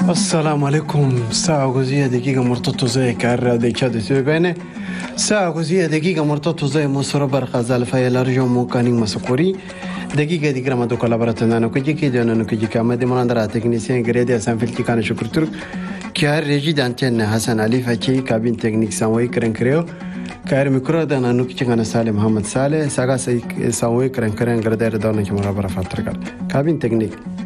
السلام عليكم. ساعة وزية دقيقة مرتطو زي كارا دي تشادو سيبيني. ساعة وزية دقيقة مرتطو زي مصر برقازال فايل أرجو موكانين مسكوري. دقيقة دي كرامة دو كولابراتنا نكجي كي ديونا نكجي كاما دي مراندرا تكنيسيين غريدي أسان فيلتي كان شكر ترك. كيار ريجي دانتين حسن علي فاچي كابين تكنيك سانوي كرن كريو. كار ميكرو دانا نكجي كان سالم محمد صالح ساغا سانوي كرن كرن غردير دانا كي مرابرا فاتركال. كابين تكنيك